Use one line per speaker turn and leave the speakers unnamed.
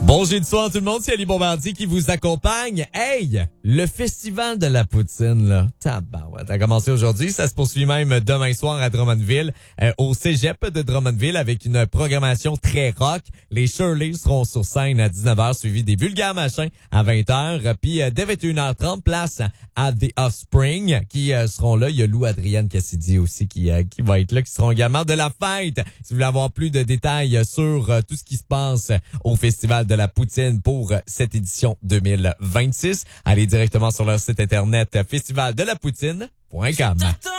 Bon jeudi soir tout le monde, c'est Ali Bombardier qui vous accompagne. Hey, le festival de la poutine, là, tabarouette, a commencé aujourd'hui. Ça se poursuit même demain soir à Drummondville, au cégep de Drummondville, avec une programmation très rock. Les Shirley seront sur scène à 19h, suivi des Vulgaires Machins à 20h. Puis dès 21h30, place à The Offspring qui seront là. Il y a Lou Adrienne Cassidy aussi qui va être là, qui seront également de la fête. Si vous voulez avoir plus de détails sur tout ce qui se passe au festival de la poutine pour cette édition 2026, allez directement sur leur site internet festivaldelapoutine.com.